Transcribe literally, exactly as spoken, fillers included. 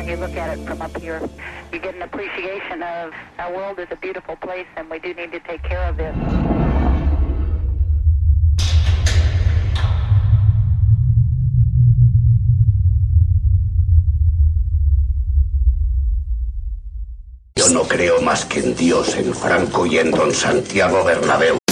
you look at it from up here. You get an appreciation of our world is a beautiful place and we do need to take care of it. Yo no creo más que en Dios, en Franco y en don Santiago Bernabéu.